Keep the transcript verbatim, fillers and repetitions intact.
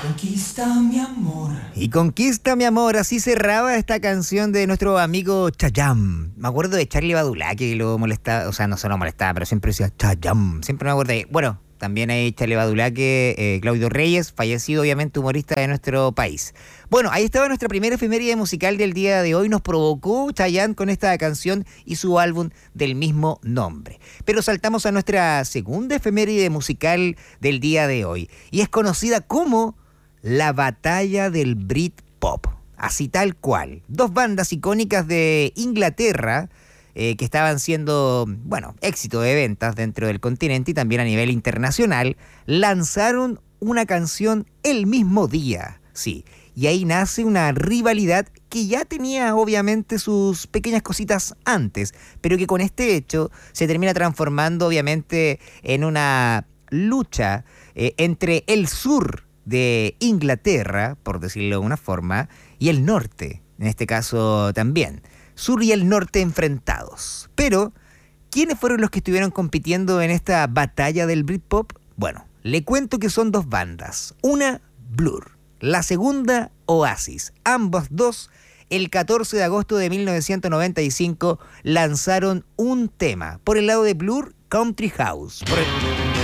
Conquista mi amor. Y Conquista mi amor, así cerraba esta canción de nuestro amigo Chayanne. Me acuerdo de Charly Badulaque que lo molestaba, o sea, no se lo molestaba, pero siempre decía Chayanne. Siempre me acuerdo de, bueno, también hay Charly Badulaque, eh, Claudio Reyes, fallecido obviamente humorista de nuestro país. Bueno, ahí estaba nuestra primera efeméride musical del día de hoy. Nos provocó Chayanne con esta canción y su álbum del mismo nombre. Pero saltamos a nuestra segunda efeméride musical del día de hoy. Y es conocida como la batalla del Britpop. Así tal cual. Dos bandas icónicas de Inglaterra eh, que estaban siendo, bueno, éxito de ventas dentro del continente y también a nivel internacional, lanzaron una canción el mismo día. Sí. Y ahí nace una rivalidad que ya tenía obviamente sus pequeñas cositas antes, pero que con este hecho se termina transformando obviamente en una lucha eh, entre el sur de Inglaterra, por decirlo de alguna forma, y el norte, en este caso también. Sur y el norte enfrentados. Pero, ¿quiénes fueron los que estuvieron compitiendo en esta batalla del Britpop? Bueno, le cuento que son dos bandas. Una, Blur. La segunda, Oasis. Ambos dos, el catorce de agosto de mil novecientos noventa y cinco, lanzaron un tema. Por el lado de Blur, Country House. Por el...